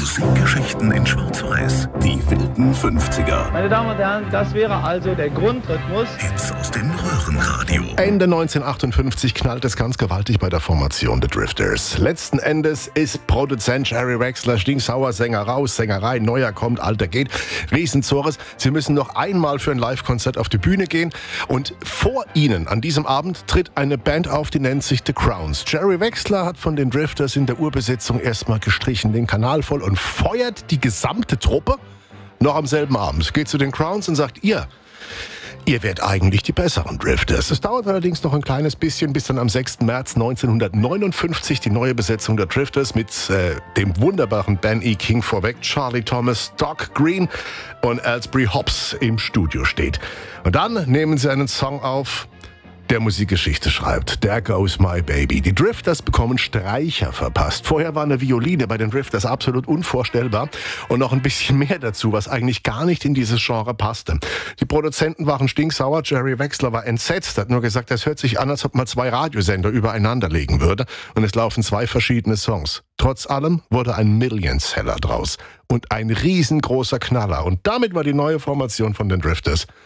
Musikgeschichten in Schwarz-Weiß. Die wilden 50er. Meine Damen und Herren, das wäre also der Grundrhythmus. Hits aus dem Röhrenradio. Ende 1958 knallt es ganz gewaltig bei der Formation The Drifters. Letzten Endes ist Produzent Jerry Wexler stinksauer, Sänger raus, Sänger rein, neuer kommt, alter geht. Riesenzores. Sie müssen noch einmal für ein Live-Konzert auf die Bühne gehen. Und vor ihnen an diesem Abend tritt eine Band auf, die nennt sich The Crowns. Jerry Wexler hat von den Drifters in der Urbesetzung erstmal gestrichen den Kanal voll und feuert die gesamte Truppe noch am selben Abend. Geht zu den Crowns und sagt, ihr werdet eigentlich die besseren Drifters. Es dauert allerdings noch ein kleines bisschen, bis dann am 6. März 1959 die neue Besetzung der Drifters mit dem wunderbaren Ben E. King vorweg, Charlie Thomas, Doc Green und Elsbury Hobbs im Studio steht. Und dann nehmen sie einen Song auf, der Musikgeschichte schreibt. There Goes My Baby. Die Drifters bekommen Streicher verpasst. Vorher war eine Violine bei den Drifters absolut unvorstellbar. Und noch ein bisschen mehr dazu, was eigentlich gar nicht in dieses Genre passte. Die Produzenten waren stinksauer. Jerry Wexler war entsetzt. Hat nur gesagt, das hört sich an, als ob man 2 Radiosender übereinander legen würde. Und es laufen 2 verschiedene Songs. Trotz allem wurde ein Million-Seller draus. Und ein riesengroßer Knaller. Und damit war die neue Formation von den Drifters